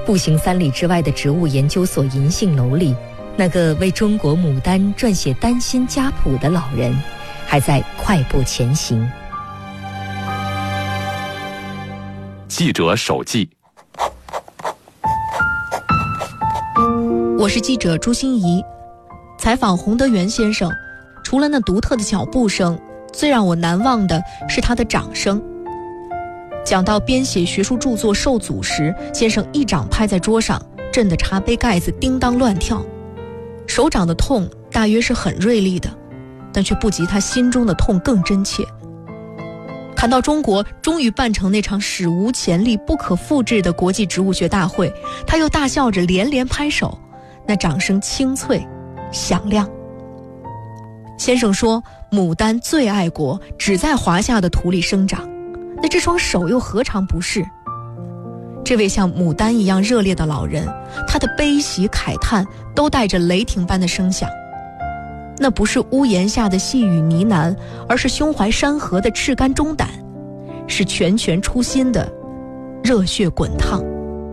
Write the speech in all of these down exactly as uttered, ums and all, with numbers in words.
步行三里之外的植物研究所银杏楼里，那个为中国牡丹撰写丹心家谱的老人还在快步前行。 记者手记。 我是记者朱欣怡。采访洪德元先生，除了那独特的脚步声，最让我难忘的是他的掌声。讲到编写学术著作受阻时，先生一掌拍在桌上，震得茶杯盖子叮当乱跳。手掌的痛大约是很锐利的，但却不及他心中的痛更真切。谈到中国终于办成那场史无前例不可复制的国际植物学大会，他又大笑着连连拍手，那掌声清脆响亮。先生说，牡丹最爱国，只在华夏的土里生长，那这双手又何尝不是？这位像牡丹一样热烈的老人，他的悲喜慨叹都带着雷霆般的声响。那不是屋檐下的细语呢喃，而是胸怀山河的赤肝忠胆，是拳拳出心的热血滚烫。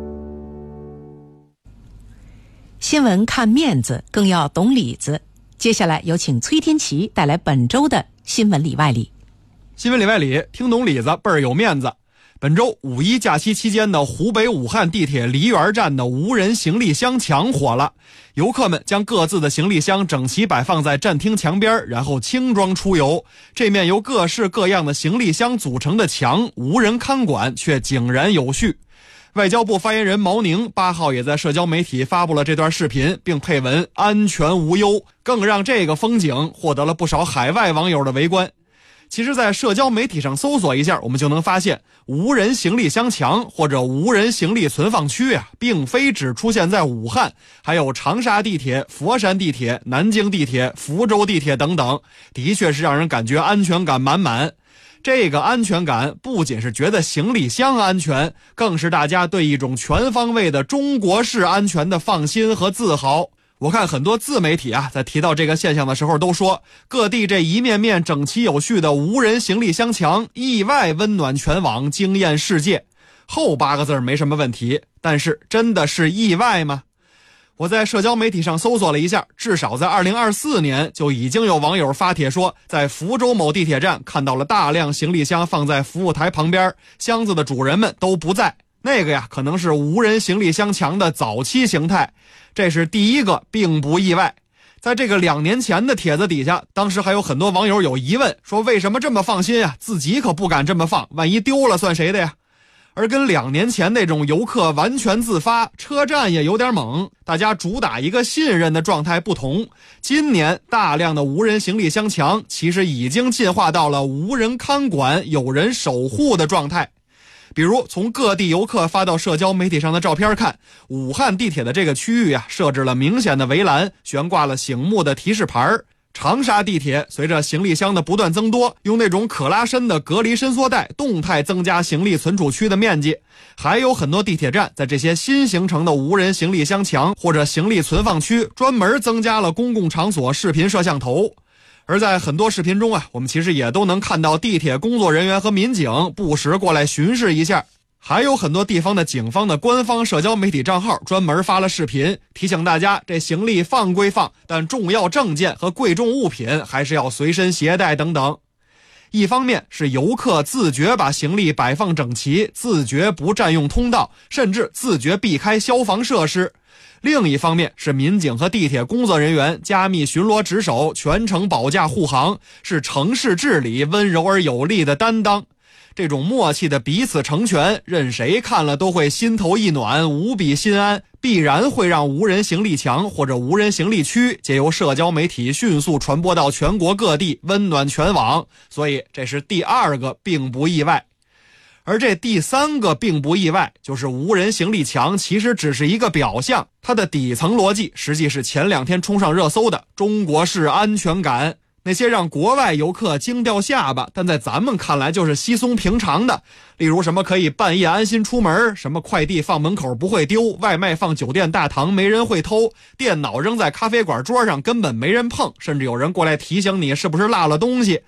新闻看面子，更要懂里子。接下来有请崔天琪带来本周的新闻里外里。 新闻里外里，听懂里子倍儿有面子。本周五一假期期间的湖北武汉地铁梨园站的无人行李箱墙火了，游客们将各自的行李箱整齐摆放在站厅墙边，然后轻装出游。这面由各式各样的行李箱组成的墙无人看管，却井然有序。外交部发言人毛宁八号也在社交媒体发布了这段视频，并配文安全无忧，更让这个风景获得了不少海外网友的围观。其实在社交媒体上搜索一下，我们就能发现无人行李箱墙或者无人行李存放区啊，并非只出现在武汉，还有长沙地铁、佛山地铁、南京地铁、福州地铁等等，的确是让人感觉安全感满满。这个安全感不仅是觉得行李箱安全，更是大家对一种全方位的中国式安全的放心和自豪。我看很多自媒体啊，在提到这个现象的时候都说，各地这一面面整齐有序的无人行李箱墙意外温暖全网，惊艳世界。后八个字没什么问题，但是真的是意外吗？我在社交媒体上搜索了一下，至少在二零二四年就已经有网友发帖说，在福州某地铁站看到了大量行李箱放在服务台旁边，箱子的主人们都不在。那个呀，可能是无人行李箱墙的早期形态，这是第一个，并不意外。在这个两年前的帖子底下，当时还有很多网友有疑问，说为什么这么放心呀？自己可不敢这么放，万一丢了算谁的呀？而跟两年前那种游客完全自发，车站也有点猛，大家主打一个信任的状态不同，今年大量的无人行李箱墙其实已经进化到了无人看管、有人守护的状态。比如从各地游客发到社交媒体上的照片看，武汉地铁的这个区域啊，设置了明显的围栏，悬挂了醒目的提示牌。长沙地铁随着行李箱的不断增多，用那种可拉伸的隔离伸缩带动态增加行李存储区的面积。还有很多地铁站在这些新形成的无人行李箱墙或者行李存放区专门增加了公共场所视频摄像头。而在很多视频中啊，我们其实也都能看到地铁工作人员和民警不时过来巡视一下。还有很多地方的警方的官方社交媒体账号专门发了视频，提醒大家这行李放归放，但重要证件和贵重物品还是要随身携带等等。一方面是游客自觉把行李摆放整齐，自觉不占用通道，甚至自觉避开消防设施。另一方面是民警和地铁工作人员加密巡逻值守，全程保驾护航，是城市治理温柔而有力的担当。这种默契的彼此成全，任谁看了都会心头一暖，无比心安，必然会让无人行李墙或者无人行李区借由社交媒体迅速传播到全国各地，温暖全网。所以这是第二个并不意外。而这第三个并不意外，就是无人行李墙其实只是一个表象，它的底层逻辑实际是前两天冲上热搜的中国式安全感。那些让国外游客惊掉下巴，但在咱们看来就是稀松平常的，例如什么可以半夜安心出门，什么快递放门口不会丢，外卖放酒店大堂没人会偷，电脑扔在咖啡馆桌上根本没人碰，甚至有人过来提醒你是不是落了东西。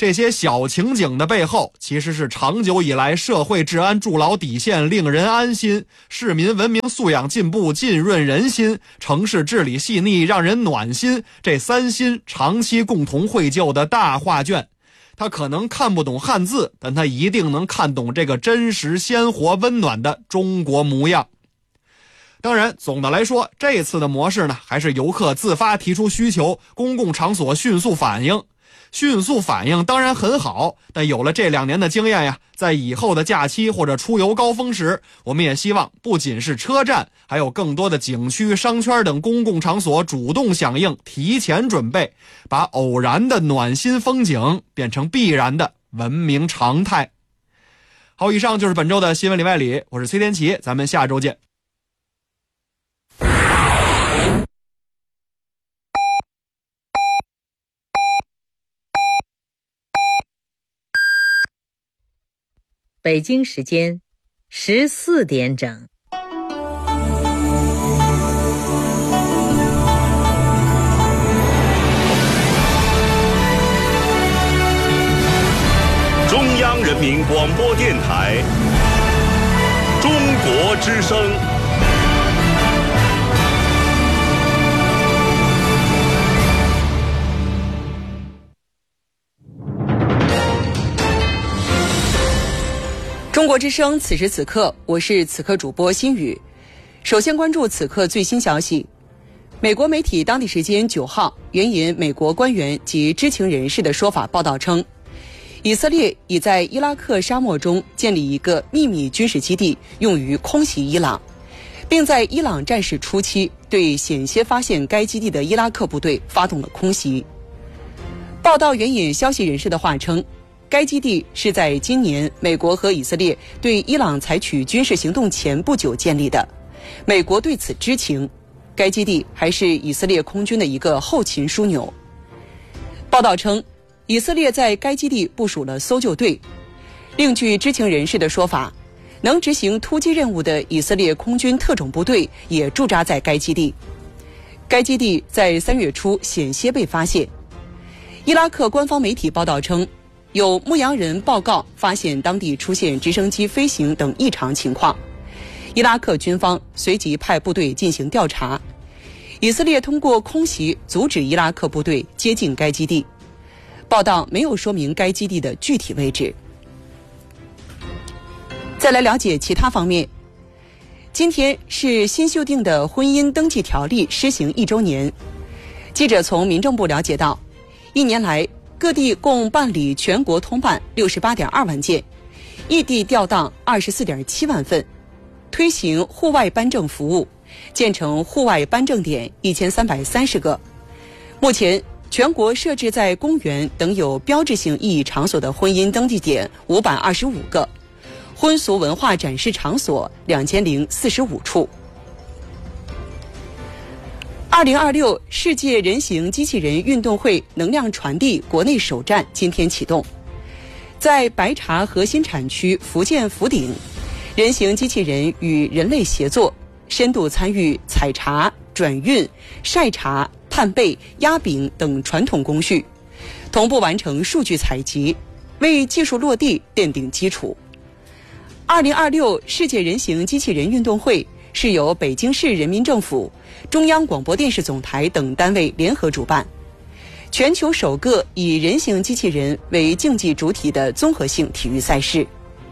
这些小情景的背后，其实是长久以来社会治安筑牢底线，令人安心，市民文明素养进步，浸润人心，城市治理细腻，让人暖心，这三心长期共同绘就的大画卷。他可能看不懂汉字，但他一定能看懂这个真实鲜活温暖的中国模样。当然，总的来说，这次的模式呢，还是游客自发提出需求，公共场所迅速反应。迅速反应当然很好，但有了这两年的经验呀，在以后的假期或者出游高峰时，我们也希望不仅是车站，还有更多的景区、商圈等公共场所主动响应，提前准备，把偶然的暖心风景变成必然的文明常态。好，以上就是本周的新闻里外里，我是崔天琪，咱们下周见。 北京时间十四点整。 中央人民广播电台中国之声。 中国之声，此时此刻，我是此刻主播心雨。首先关注此刻最新消息。美国媒体当地时间九号援引美国官员及知情人士的说法报道称，以色列已在伊拉克沙漠中建立一个秘密军事基地，用于空袭伊朗，并在伊朗战事初期对险些发现该基地的伊拉克部队发动了空袭。报道援引消息人士的话称，该基地是在今年美国和以色列对伊朗采取军事行动前不久建立的，美国对此知情。该基地还是以色列空军的一个后勤枢纽。报道称，以色列在该基地部署了搜救队。另据知情人士的说法，能执行突击任务的以色列空军特种部队也驻扎在该基地。该基地在三月初险些被发现。伊拉克官方媒体报道称，有牧羊人报告发现当地出现直升机飞行等异常情况，伊拉克军方随即派部队进行调查。以色列通过空袭阻止伊拉克部队接近该基地。报道没有说明该基地的具体位置。再来了解其他方面。今天是新修订的婚姻登记条例施行一周年。记者从民政部了解到，一年来各地共办理全国通办六十八点二万件，异地调档二十四点七万份，推行户外颁证服务，建成户外颁证点一千三百三十个。目前，全国设置在公园等有标志性意义场所的婚姻登记点五百二十五个，婚俗文化展示场所两千零四十五处。二零二六世界人形机器人运动会能量传递国内首站今天启动，在白茶核心产区福建福鼎，人形机器人与人类协作，深度参与采茶、转运、晒茶、炭焙、压饼等传统工序，同步完成数据采集，为技术落地奠定基础。二零二六世界人形机器人运动会是由北京市人民政府、中央广播电视总台等单位联合主办，全球首个以人形机器人为竞技主体的综合性体育赛事。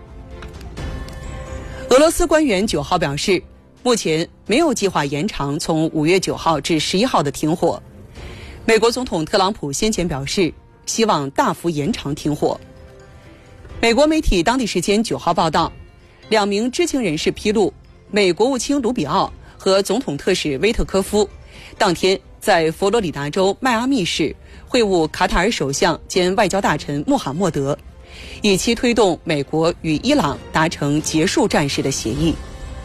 俄罗斯官员九号表示，目前没有计划延长从五月九号至十一号的停火。美国总统特朗普先前表示，希望大幅延长停火。美国媒体当地时间九号报道，两名知情人士披露，美国务卿卢比奥和总统特使威特科夫当天在佛罗里达州迈阿密市会晤卡塔尔首相兼外交大臣穆罕默德，以期推动美国与伊朗达成结束战事的协议。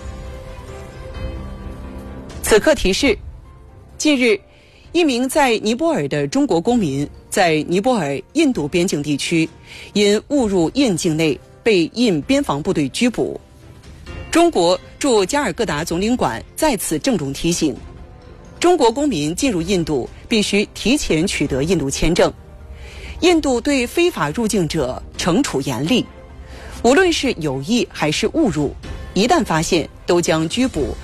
此刻提示，近日一名在尼泊尔的中国公民在尼泊尔印度边境地区因误入印境内被印边防部队拘捕。中国驻加尔各答总领馆再次郑重提醒，中国公民进入印度必须提前取得印度签证。 印度对非法入境者惩处严厉，无论是有意还是误入，一旦发现都将拘捕